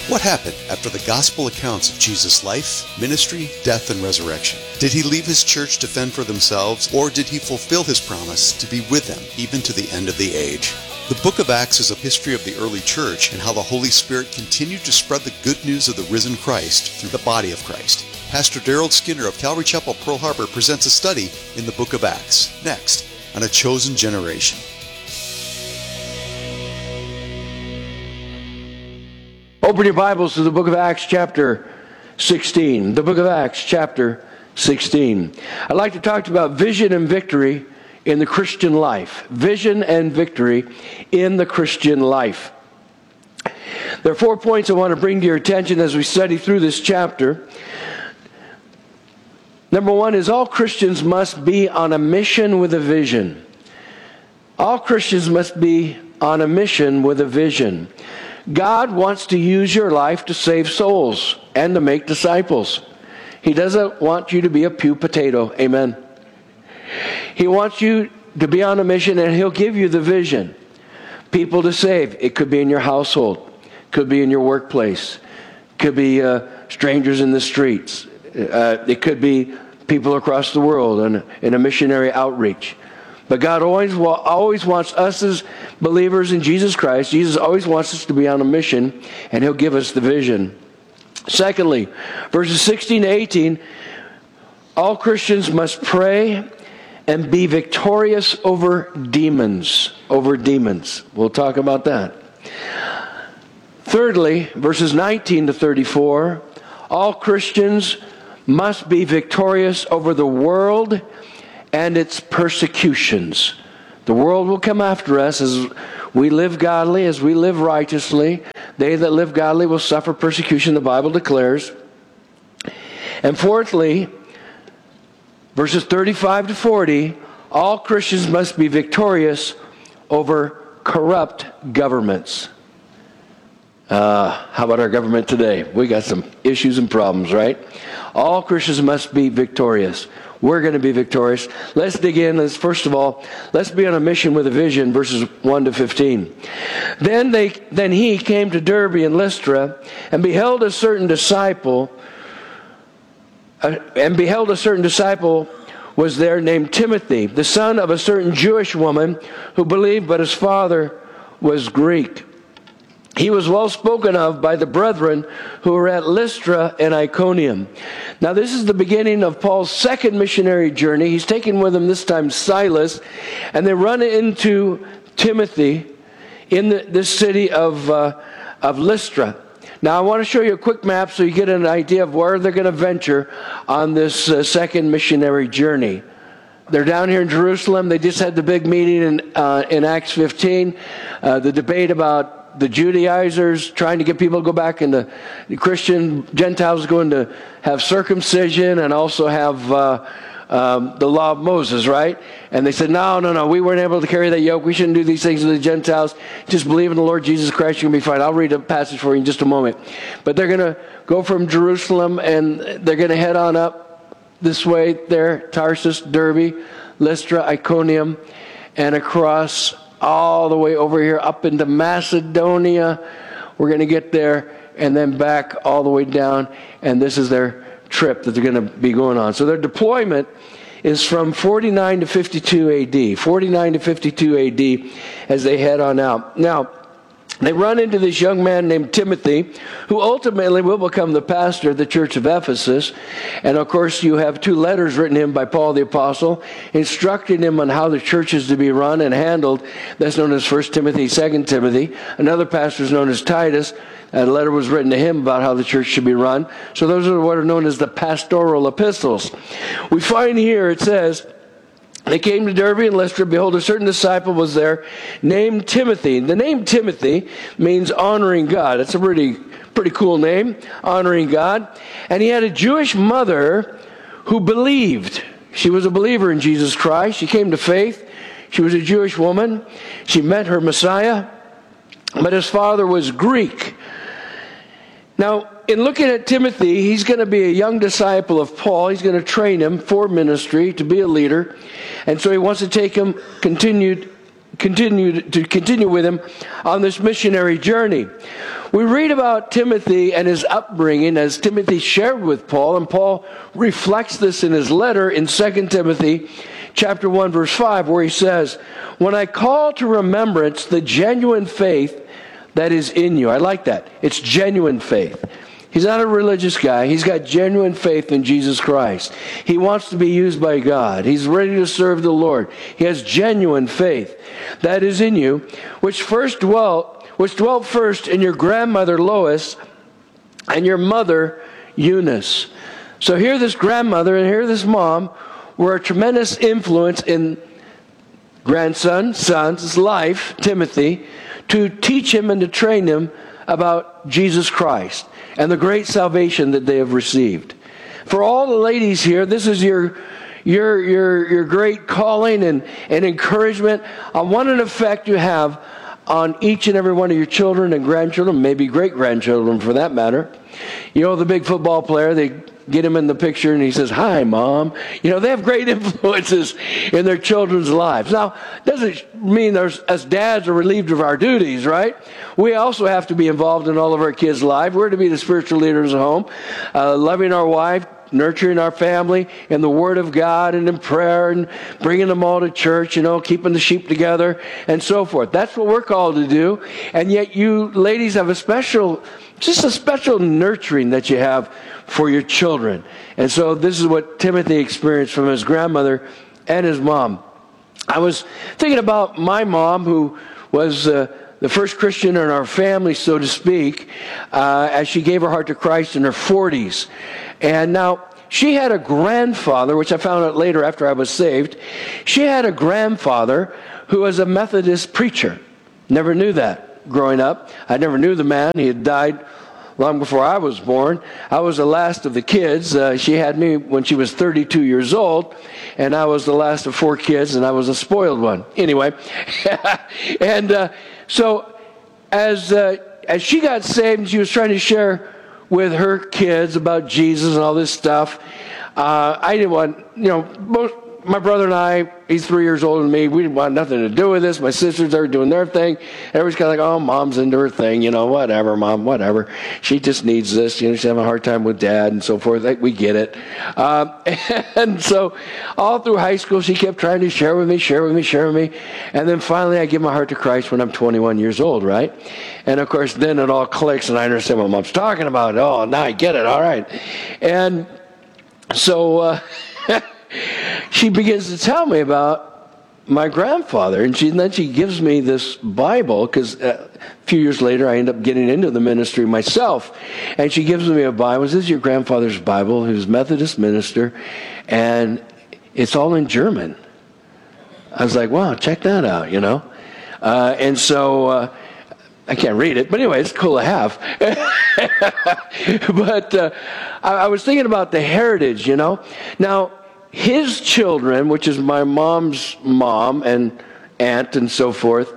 What happened after the gospel accounts of Jesus' life, ministry, death, and resurrection? Did he leave his church to fend for themselves, or did he fulfill his promise to be with them even to the end of the age? The book of Acts is a history of the early church and how the Holy Spirit continued to spread the good news of the risen Christ through the body of Christ. Pastor Daryl Skinner of Calvary Chapel, Pearl Harbor presents a study in the book of Acts, next on A Chosen Generation. Open your Bibles to the book of Acts chapter 16. The book of Acts chapter 16. I'd like to talk about vision and victory in the Christian life. Vision and victory in the Christian life. There are 4 points I want to bring to your attention as we study through this chapter. Number one is all Christians must be on a mission with a vision. All Christians must be on a mission with a vision. God wants to use your life to save souls and to make disciples. He doesn't want you to be a pew potato. Amen. He wants you to be on a mission, and He'll give you the vision. People to save. It could be in your household. Could be in your workplace. Could be strangers in the streets. It could be people across the world in a missionary outreach. But God always wants us as believers in Jesus Christ. Jesus always wants us to be on a mission, and He'll give us the vision. Secondly, verses 16 to 18, all Christians must pray and be victorious over demons. We'll talk about that. Thirdly, verses 19 to 34, all Christians must be victorious over the world and its persecutions. The world will come after us as we live godly, as we live righteously. They that live godly will suffer persecution, the Bible declares. And fourthly, verses 35 to 40, all Christians must be victorious over corrupt governments. How about our government today? We got some issues and problems, right? All Christians must be victorious. We're going to be victorious. Let's dig in. First of all, let's be on a mission with a vision, verses 1 to 15. Then he came to Derbe and Lystra, and beheld a certain disciple was there named Timothy, the son of a certain Jewish woman who believed, but his father was Greek. He was well spoken of by the brethren who were at Lystra and Iconium. Now this is the beginning of Paul's second missionary journey. He's taken with him this time Silas, and they run into Timothy in this city of Lystra. Now I want to show you a quick map so you get an idea of where they're going to venture on this second missionary journey. They're down here in Jerusalem. They just had the big meeting in Acts 15, the debate about the Judaizers trying to get people to go back into the Christian Gentiles going to have circumcision and also have the law of Moses, right? And they said, no, we weren't able to carry that yoke. We shouldn't do these things to the Gentiles. Just believe in the Lord Jesus Christ, you're going to be fine. I'll read a passage for you in just a moment. But they're going to go from Jerusalem and they're going to head on up this way there, Tarsus, Derbe, Lystra, Iconium, and across all the way over here up into Macedonia. We're going to get there and then back all the way down, and this is their trip that they're going to be going on. So their deployment is from 49 to 52 AD. 49 to 52 AD as they head on out. Now, they run into this young man named Timothy, who ultimately will become the pastor of the church of Ephesus. And of course, you have 2 letters written to him by Paul the Apostle, instructing him on how the church is to be run and handled. That's known as 1 Timothy, 2 Timothy. Another pastor is known as Titus. A letter was written to him about how the church should be run. So those are what are known as the pastoral epistles. We find here, it says, they came to Derbe and Lystra. Behold, a certain disciple was there named Timothy. The name Timothy means honoring God. It's a pretty cool name, honoring God. And he had a Jewish mother who believed. She was a believer in Jesus Christ. She came to faith. She was a Jewish woman. She met her Messiah. But his father was Greek. Now, in looking at Timothy, he's going to be a young disciple of Paul. He's going to train him for ministry, to be a leader. And so he wants to take him, continue with him on this missionary journey. We read about Timothy and his upbringing as Timothy shared with Paul, and Paul reflects this in his letter in 2 Timothy chapter 1, verse 5, where he says, "When I call to remembrance the genuine faith that is in you." I like that. It's genuine faith. He's not a religious guy. He's got genuine faith in Jesus Christ. He wants to be used by God. He's ready to serve the Lord. He has genuine faith that is in you, which dwelt first in your grandmother Lois and your mother Eunice. So here this grandmother and here this mom were a tremendous influence in son's life, Timothy, to teach him and to train him about Jesus Christ and the great salvation that they have received. For all the ladies here, this is your great calling and encouragement on what an effect you have on each and every one of your children and grandchildren, maybe great-grandchildren for that matter. You know, the big football player, they get him in the picture and he says, "Hi, Mom." You know, they have great influences in their children's lives. Now, doesn't mean us dads are relieved of our duties, right? We also have to be involved in all of our kids' lives. We're to be the spiritual leaders of home, loving our wife, nurturing our family in the Word of God and in prayer and bringing them all to church, you know, keeping the sheep together and so forth. That's what we're called to do. And yet you ladies have a special nurturing that you have for your children. And so this is what Timothy experienced from his grandmother and his mom. I was thinking about my mom, who was the first Christian in our family, so to speak, as she gave her heart to Christ in her 40s. And now, she had a grandfather, which I found out later after I was saved. She had a grandfather who was a Methodist preacher. Never knew that growing up. I never knew the man. He had died long before I was born. I was the last of the kids. She had me when she was 32 years old, and I was the last of 4 kids, and I was a spoiled one. Anyway, and so as she got saved and she was trying to share with her kids about Jesus and all this stuff, I didn't want, my brother and I, he's 3 years older than me, we didn't want nothing to do with this. My sisters are doing their thing. Everybody's kind of like, "Oh, Mom's into her thing, whatever, Mom, whatever. She just needs this, she's having a hard time with Dad," and so forth. We get it. And so all through high school, she kept trying to share with me. And then finally, I give my heart to Christ when I'm 21 years old, right? And of course, then it all clicks and I understand what Mom's talking about. Oh, now I get it. All right. And so, she begins to tell me about my grandfather, and then she gives me this Bible, because a few years later I end up getting into the ministry myself, and she gives me a Bible. "This is your grandfather's Bible." He was a Methodist minister, and it's all in German. I was like, "Wow, check that out," and so I can't read it, but anyway, it's cool to have. But I was thinking about the heritage, Now, his children, which is my mom's mom and aunt and so forth,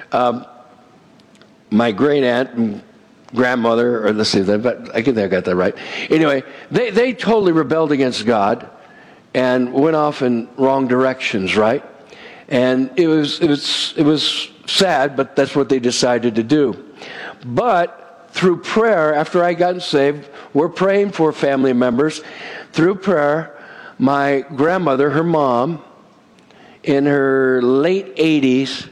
my great aunt and grandmother, or let's see, I think I got that right. Anyway, they totally rebelled against God and went off in wrong directions, right? And it was sad, but that's what they decided to do. But through prayer, after I got saved, we're praying for family members. Through prayer, my grandmother, her mom, in her late 80s,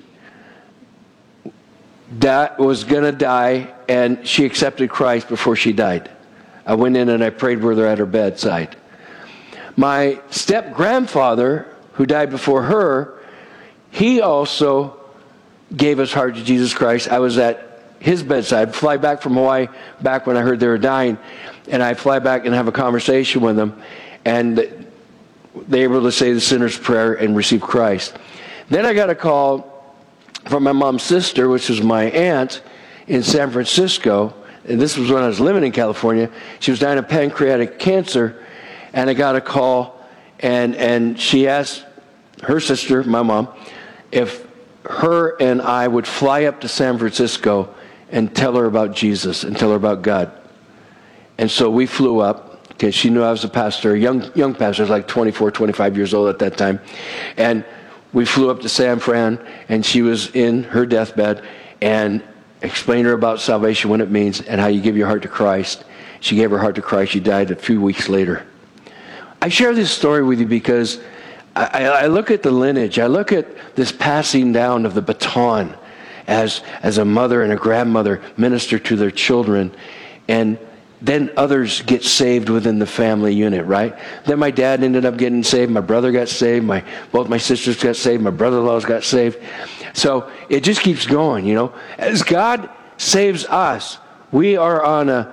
was going to die, and she accepted Christ before she died. I went in and I prayed with her at her bedside. My step-grandfather, who died before her, he also gave his heart to Jesus Christ. I was at his bedside. Fly back from Hawaii back when I heard they were dying, and I fly back and have a conversation with them, and they were able to say the sinner's prayer and receive Christ. Then I got a call from my mom's sister, which was my aunt in San Francisco, and this was when I was living in California. She was dying of pancreatic cancer, and I got a call, and she asked her sister, my mom, if her and I would fly up to San Francisco and tell her about Jesus and tell her about God. And so we flew up, because she knew I was a pastor, a young pastor. I was like 24, 25 years old at that time. And we flew up to San Fran, and she was in her deathbed, and explained to her about salvation, what it means, and how you give your heart to Christ. She gave her heart to Christ. She died a few weeks later. I share this story with you because I look at the lineage. I look at this passing down of the baton as a mother and a grandmother minister to their children, and then others get saved within the family unit, right? Then my dad ended up getting saved. My brother got saved. Both my sisters got saved. My brother-in-laws got saved. So it just keeps going, you know. As God saves us, we are on a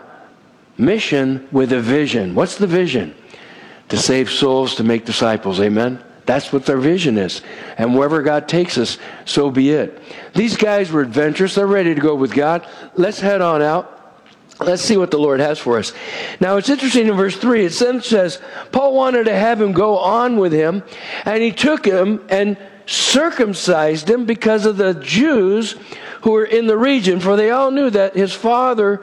mission with a vision. What's the vision? To save souls, to make disciples. Amen? That's what their vision is. And wherever God takes us, so be it. These guys were adventurous. They're ready to go with God. Let's head on out. Let's see what the Lord has for us. Now, it's interesting in verse 3. It says, Paul wanted to have him go on with him, and he took him and circumcised him because of the Jews who were in the region, for they all knew that his father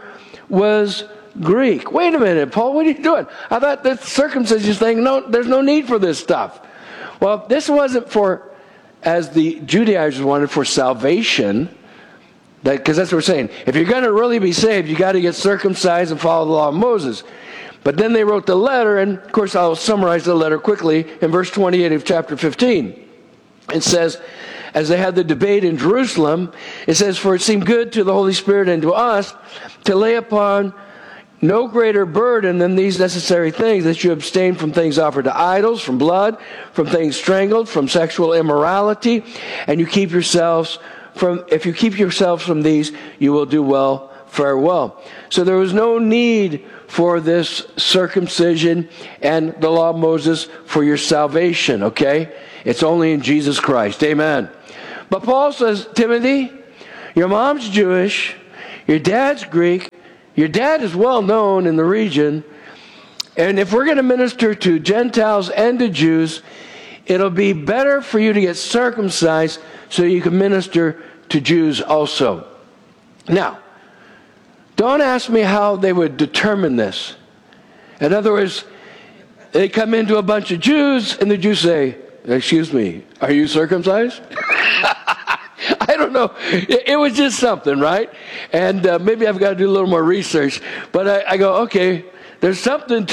was Greek. Wait a minute, Paul, what are you doing? I thought the circumcision thing, no, there's no need for this stuff. Well, this wasn't for, as the Judaizers wanted, for salvation. Because that's what we're saying. If you're going to really be saved, you got to get circumcised and follow the law of Moses. But then they wrote the letter, and of course I'll summarize the letter quickly in verse 28 of chapter 15. It says, as they had the debate in Jerusalem, it says, for it seemed good to the Holy Spirit and to us to lay upon no greater burden than these necessary things, that you abstain from things offered to idols, from blood, from things strangled, from sexual immorality, and you keep yourselves if you keep yourselves from these, you will do well, fare well. So there was no need for this circumcision and the law of Moses for your salvation, okay? It's only in Jesus Christ. Amen. But Paul says, Timothy, your mom's Jewish, your dad's Greek, your dad is well known in the region, and if we're going to minister to Gentiles and to Jews, it'll be better for you to get circumcised so you can minister to Jews also. Now, don't ask me how they would determine this. In other words, they come into a bunch of Jews, and the Jews say, excuse me, are you circumcised? I don't know. It was just something, right? And maybe I've got to do a little more research. But I go, okay, there's something to